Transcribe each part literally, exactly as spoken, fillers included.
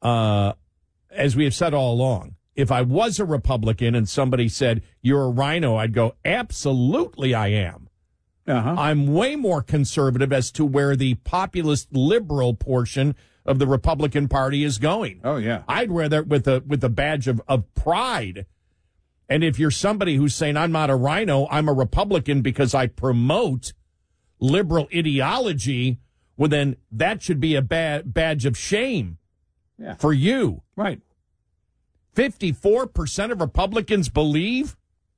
uh, as we have said all along, if I was a Republican and somebody said, you're a rhino, I'd go, absolutely I am. Uh-huh. I'm way more conservative as to where the populist liberal portion of the Republican Party is going. Oh, yeah. I'd wear that with a, with a badge of, of pride. And if you're somebody who's saying, I'm not a rhino, I'm a Republican because I promote liberal ideology, well, then that should be a bad badge of shame yeah. for you. Right. fifty-four percent of Republicans believe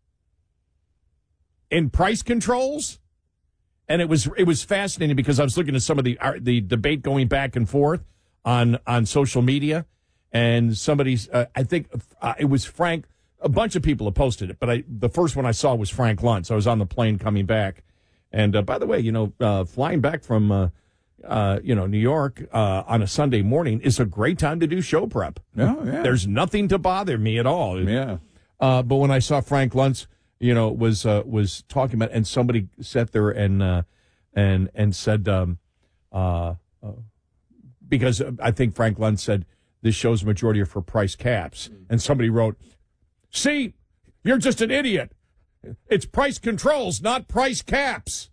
in price controls. And it was it was fascinating because I was looking at some of the uh, the debate going back and forth on on social media, and somebody's uh, I think uh, it was Frank. A bunch of people have posted it, but I the first one I saw was Frank Luntz. I was on the plane coming back, and uh, by the way, you know, uh, flying back from uh, uh, you know New York uh, on a Sunday morning is a great time to do show prep. Oh, yeah. There's nothing to bother me at all. Yeah. Uh, but when I saw Frank Luntz, you know, was uh, was talking about, and somebody sat there and uh, and and said, um, uh, uh, because I think Frank Luntz said this show's majority are for price caps, and somebody wrote, "See, you're just an idiot. It's price controls, not price caps."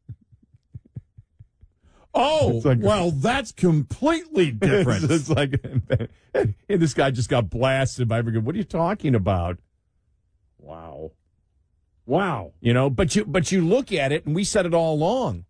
Oh, like, well, that's completely different. It's, it's like, and this guy just got blasted by everyone. What are you talking about? Wow. Wow. You know, but you but you look at it, and we said it all along.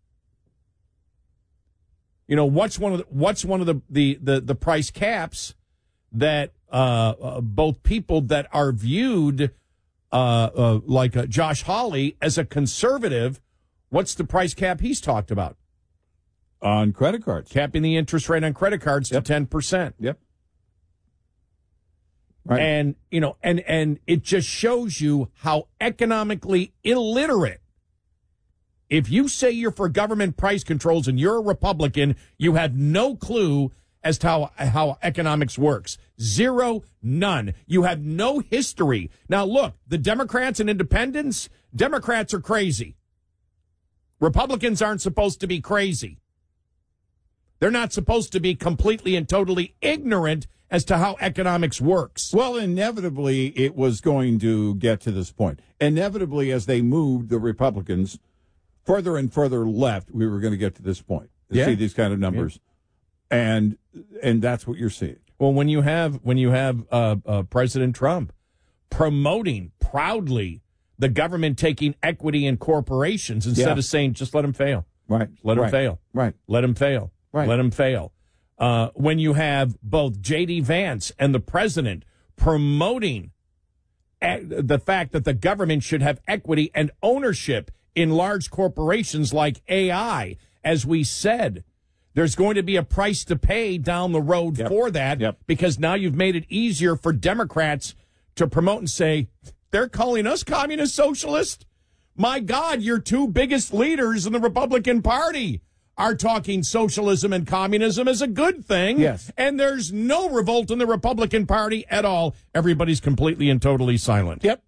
You know, what's one of the, what's one of the the the, the price caps that uh, uh, both people that are viewed uh, uh, like uh, Josh Hawley as a conservative, what's the price cap he's talked about? On credit cards. Capping the interest rate on credit cards Yep. to ten percent. Yep. Right. And, you know, and, and it just shows you how economically illiterate. If you say you're for government price controls and you're a Republican, you have no clue as to how, how economics works. Zero, none. You have no history. Now, look, the Democrats and independents, Democrats are crazy. Republicans aren't supposed to be crazy. They're not supposed to be completely and totally ignorant as to how economics works. Well, inevitably, it was going to get to this point. Inevitably, as they moved the Republicans further and further left, we were going to get to this point. To Yeah. see these kind of numbers. Yeah. And and that's what you're seeing. Well, when you have when you have uh, uh, President Trump promoting proudly the government taking equity in corporations instead Yeah. of saying just let them fail, Right. let them right. fail, Right. let them fail, Right. let them fail. Uh, when you have both J D. Vance and the president promoting e- the fact that the government should have equity and ownership in large corporations like A I, as we said, there's going to be a price to pay down the road Yep. for that Yep. because now you've made it easier for Democrats to promote and say, they're calling us communist socialist? My God, your two biggest leaders in the Republican Party are talking socialism and communism as a good thing. Yes. And there's no revolt in the Republican Party at all. Everybody's completely and totally silent. Yep.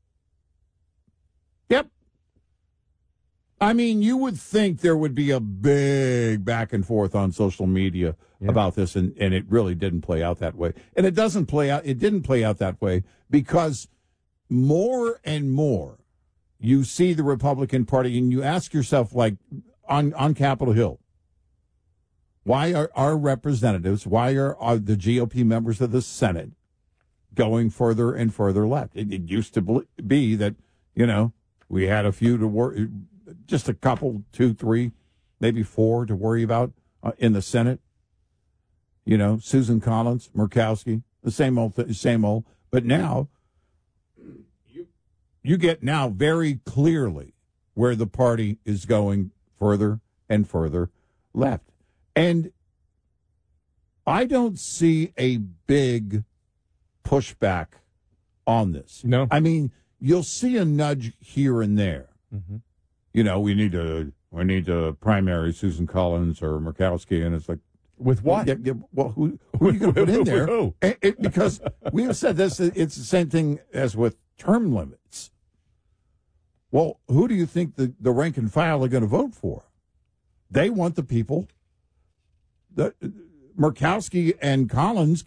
Yep. I mean, you would think there would be a big back and forth on social media Yeah. about this, and, and it really didn't play out that way. And it doesn't play out, it didn't play out that way because more and more you see the Republican Party and you ask yourself, like, on, on Capitol Hill, why are our representatives, why are, are the G O P members of the Senate going further and further left? It, it used to be that, you know, we had a few to worry, just a couple, two, three, maybe four to worry about uh, in the Senate. You know, Susan Collins, Murkowski, the same old, th- same old. But now, you, you get now very clearly where the party is going further and further left. And I don't see a big pushback on this. No. I mean, you'll see a nudge here and there. Mm-hmm. You know, we need to we need to primary Susan Collins or Murkowski, and it's like, With what? yeah, yeah, well, who, who are you going to put in there? Who? It, it, because we have said this, it's the same thing as with term limits. Well, who do you think the, the rank and file are going to vote for? They want the people. The, Murkowski and Collins